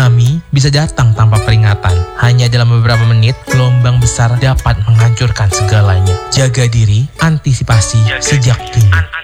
Tsunami bisa datang tanpa peringatan. Hanya dalam beberapa menit, gelombang besar dapat menghancurkan segalanya. Jaga diri, antisipasi sejak dini.